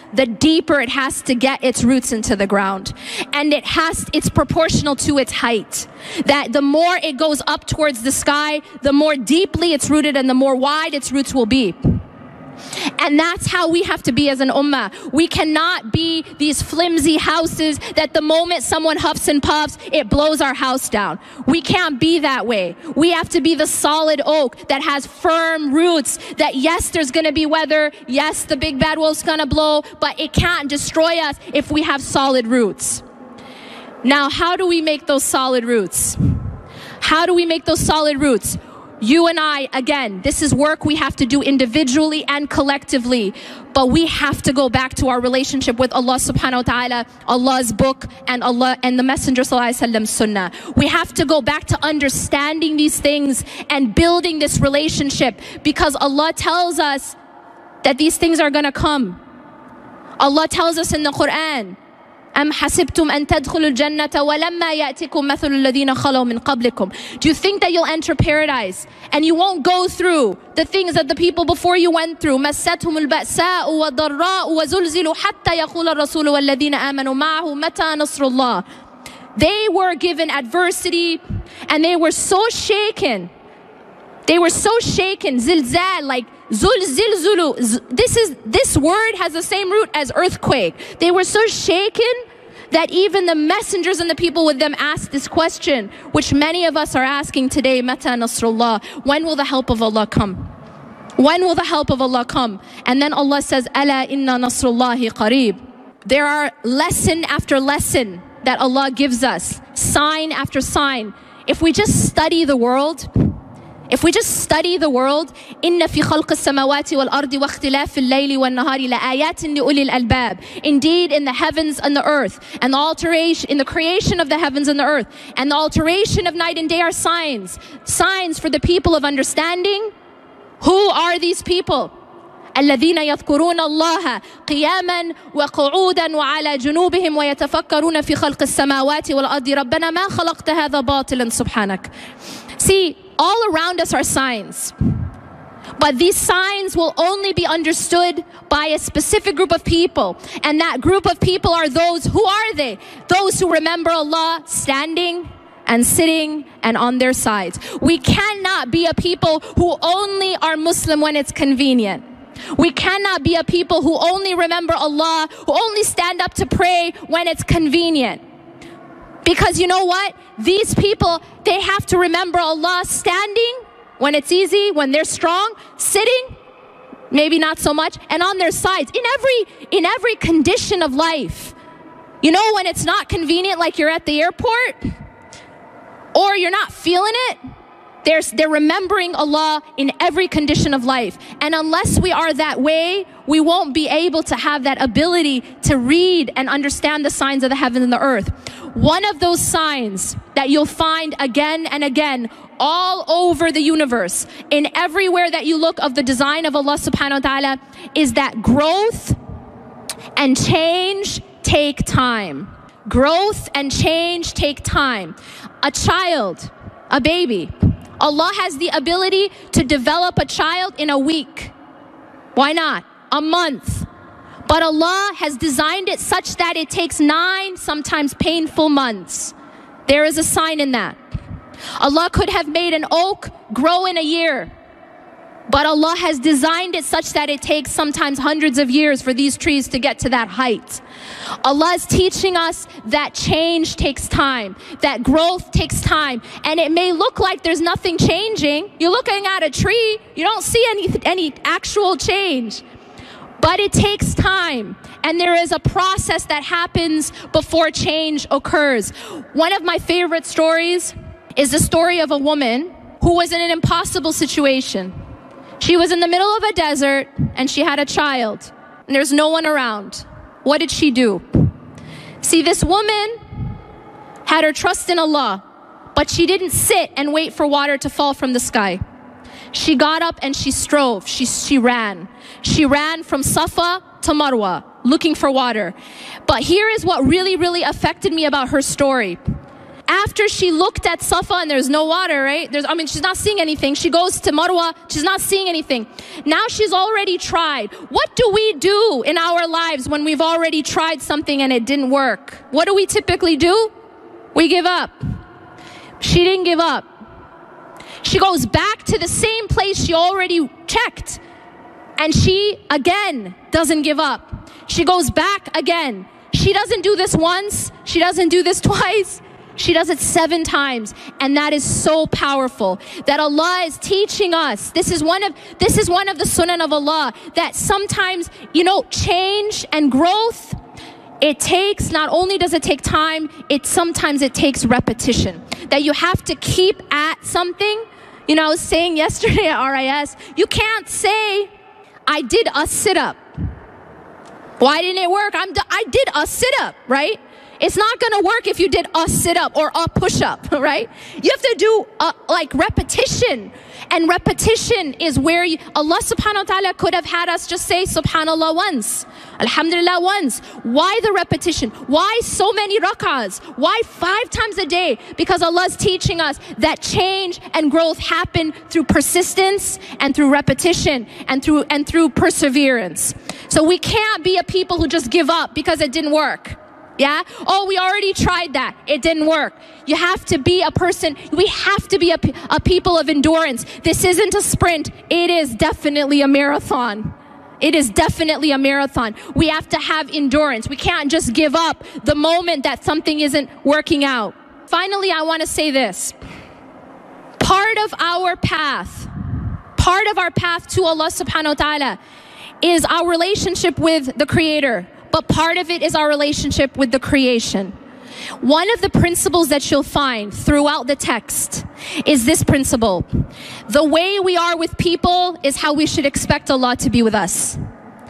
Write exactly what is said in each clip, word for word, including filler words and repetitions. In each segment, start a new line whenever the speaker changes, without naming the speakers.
the deeper it has to get its roots into the ground. And it has, it's proportional to its height. That the more it goes up towards the sky, the more deeply it's rooted and the more wide its roots will be. And that's how we have to be as an ummah. We cannot be these flimsy houses that the moment someone huffs and puffs, it blows our house down. We can't be that way. We have to be the solid oak that has firm roots, that yes, there's going to be weather. Yes, the big bad wolf's going to blow, but it can't destroy us if we have solid roots. Now, how do we make those solid roots? How do we make those solid roots? You and I, again, this is work we have to do individually and collectively, but we have to go back to our relationship with Allah subhanahu wa ta'ala, Allah's book, and Allah and the Messenger sallallahu alaihi wasallam's sunnah. We have to go back to understanding these things and building this relationship, because Allah tells us that these things are going to come. Allah tells us in the Quran, أَمْ حَسِبْتُمْ أَن تَدْخُلُوا الْجَنَّةَ وَلَمَّا يَأْتِكُمْ مَثَلُ الَّذِينَ خَلَوْا مِنْ قَبْلِكُمْ. Do you think that you'll enter paradise and you won't go through the things that the people before you went through? مَسَّتْهُمُ الْبَأْسَاءُ وَالضَّرَّاءُ وَزُلْزِلُوا حَتَّى يَقُولَ الرَّسُولُ وَالَّذِينَ آمَنُوا مَعَهُ مَتَى نَصْرُ اللَّهِ. They were given adversity and they were so shaken. They were so shaken, zilzal, like zul zilzulu. This is this word has the same root as earthquake. They were so shaken that even the messengers and the people with them asked this question, which many of us are asking today, Mata Nasrullah, when will the help of Allah come? When will the help of Allah come? And then Allah says, Ala inna nasrullahi qareeb. There are lesson after lesson that Allah gives us, sign after sign. If we just study the world, If we just study the world, إِنَّ فِي خَلْقِ السَّمَاوَاتِ وَالْأَرْضِ وَاخْتِلَافِ اللَّيْلِ وَالنَّهَارِ لَآيَاتٍ لِأُولِي الْأَلْبَابِ. Indeed, in the heavens and the earth, and the alteration, in the creation of the heavens and the earth, and the alteration of night and day are signs. Signs for the people of understanding. Who are these people? الذين يذكرون الله قياما وقعودا وعلى جنوبهم ويتفكرون في خلق السماوات والأرض ربنا ما خلقت هذا باطلا سبحانك. See, all around us are signs. But these signs will only be understood by a specific group of people. And that group of people are those, who are they? Those who remember Allah standing and sitting and on their sides. We cannot be a people who only are Muslim when it's convenient. We cannot be a people who only remember Allah, who only stand up to pray when it's convenient. Because you know what? These people, they have to remember Allah standing when it's easy, when they're strong, sitting, maybe not so much, and on their sides, in every, in every condition of life. You know, when it's not convenient, like you're at the airport, or you're not feeling it, they're, they're remembering Allah in every condition of life. And unless we are that way, we won't be able to have that ability to read and understand the signs of the heaven and the earth. One of those signs that you'll find again and again all over the universe, in everywhere that you look of the design of Allah subhanahu wa ta'ala, is that growth and change take time. Growth and change take time. A child, a baby, Allah has the ability to develop a child in a week. Why not? A month. But Allah has designed it such that it takes nine, sometimes painful months. There is a sign in that. Allah could have made an oak grow in a year. But Allah has designed it such that it takes sometimes hundreds of years for these trees to get to that height. Allah is teaching us that change takes time, that growth takes time. And it may look like there's nothing changing. You're looking at a tree, you don't see any, any actual change. But it takes time, and there is a process that happens before change occurs. One of my favorite stories is the story of a woman who was in an impossible situation. She was in the middle of a desert, and she had a child, and there's no one around. What did she do? See, this woman had her trust in Allah, but she didn't sit and wait for water to fall from the sky. She got up and she strove, she, she ran. She ran from Safa to Marwa, looking for water. But here is what really, really affected me about her story. After she looked at Safa and there's no water, right? There's, I mean, she's not seeing anything. She goes to Marwa, she's not seeing anything. Now she's already tried. What do we do in our lives when we've already tried something and it didn't work? What do we typically do? We give up. She didn't give up. She goes back to the same place she already checked. And she, again, doesn't give up. She goes back again. She doesn't do this once. She doesn't do this twice. She does it seven times. And that is so powerful that Allah is teaching us. This is one of, this is one of the sunan of Allah, that sometimes, you know, change and growth, it takes, not only does it take time, it sometimes it takes repetition. That you have to keep at something. You know, I was saying yesterday at R I S, you can't say, I did a sit-up. Why didn't it work? I'm d I did a sit-up, right? It's not going to work if you did a sit-up or a push-up, right? You have to do a, like repetition. And repetition is where you, Allah subhanahu wa ta'ala could have had us just say subhanallah once, alhamdulillah once. Why the repetition? Why so many rak'ahs? Why five times a day? Because Allah is teaching us that change and growth happen through persistence and through repetition and through and through perseverance. So we can't be a people who just give up because it didn't work. Yeah? Oh, we already tried that. It didn't work. You have to be a person, we have to be a, a people of endurance. This isn't a sprint. It is definitely a marathon. It is definitely a marathon. We have to have endurance. We can't just give up the moment that something isn't working out. Finally, I want to say this. Part of our path, part of our path to Allah subhanahu wa ta'ala is our relationship with the Creator. But part of it is our relationship with the creation. One of the principles that you'll find throughout the text is this principle. The way we are with people is how we should expect Allah to be with us.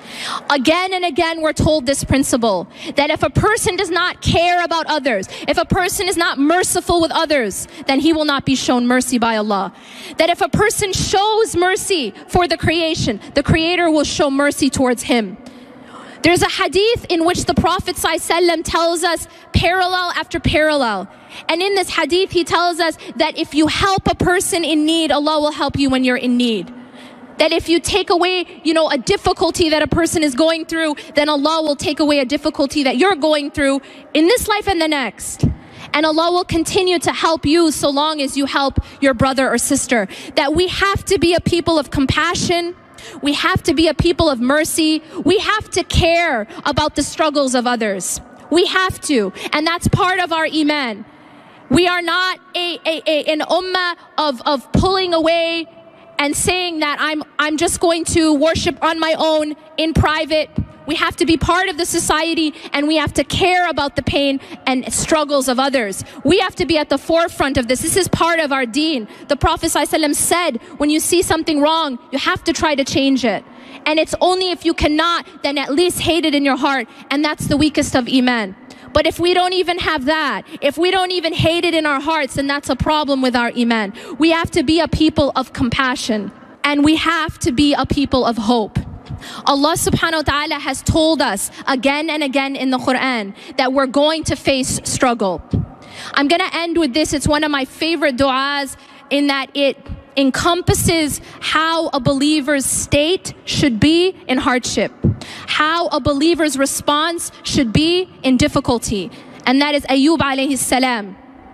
Again and again, we're told this principle, that if a person does not care about others, if a person is not merciful with others, then he will not be shown mercy by Allah. That if a person shows mercy for the creation, the Creator will show mercy towards him. There's a hadith in which the Prophet ﷺ tells us parallel after parallel. And in this hadith, he tells us that if you help a person in need, Allah will help you when you're in need. That if you take away, you know, a difficulty that a person is going through, then Allah will take away a difficulty that you're going through in this life and the next. And Allah will continue to help you so long as you help your brother or sister. That we have to be a people of compassion. We have to be a people of mercy. We have to care about the struggles of others. We have to. And that's part of our iman. We are not a, a, a, an ummah of, of pulling away and saying that I'm, I'm just going to worship on my own in private. We have to be part of the society, and we have to care about the pain and struggles of others. We have to be at the forefront of this. This is part of our deen. The Prophet ﷺ said, when you see something wrong, you have to try to change it. And it's only if you cannot, then at least hate it in your heart. And that's the weakest of iman. But if we don't even have that, if we don't even hate it in our hearts, then that's a problem with our iman. We have to be a people of compassion. And we have to be a people of hope. Allah subhanahu wa ta'ala has told us again and again in the Quran that we're going to face struggle. I'm going to end with this. It's one of my favorite du'as in that it encompasses how a believer's state should be in hardship, how a believer's response should be in difficulty. And that is Ayyub alayhi salam.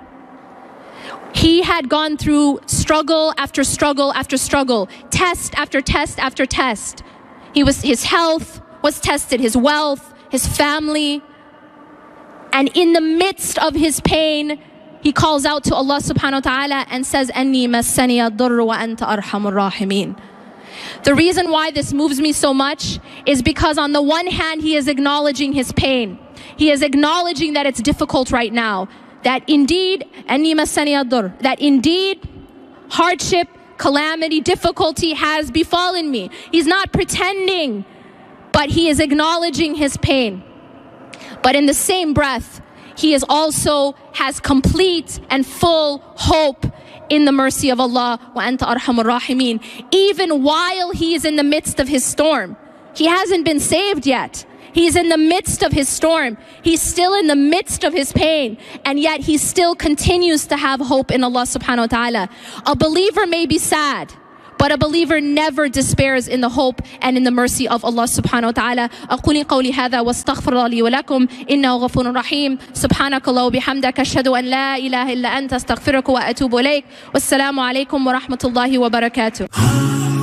He had gone through struggle after struggle after struggle, test after test after test. He was, his health was tested, his wealth, his family. And in the midst of his pain, he calls out to Allah subhanahu wa ta'ala and says, Anni massani ad-durru wa anta arhamur rahimin. The reason why this moves me so much is because on the one hand, he is acknowledging his pain. He is acknowledging that it's difficult right now. That indeed, Anni massani ad-durr, that indeed, hardship, calamity, difficulty has befallen me. He's not pretending, but he is acknowledging his pain. But in the same breath, he is also has complete and full hope in the mercy of Allah. Wa anta arhamur rahimin. Even while he is in the midst of his storm, he hasn't been saved yet. He's in the midst of his storm. He's still in the midst of his pain. And yet he still continues to have hope in Allah subhanahu wa ta'ala. A believer may be sad, but a believer never despairs in the hope and in the mercy of Allah subhanahu wa ta'ala. أقول قولي هذا واستغفر الله لي ولكم إنه غفور رحيم. سبحانك الله وبحمدك أشهد أن لا إله إلا أنت أستغفرك وأتوب إليك. والسلام عليكم ورحمة الله وبركاته.